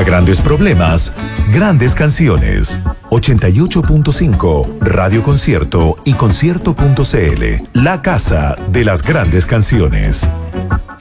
A grandes problemas, grandes canciones. 88.5 Radio Concierto y concierto.cl. La casa de las grandes canciones.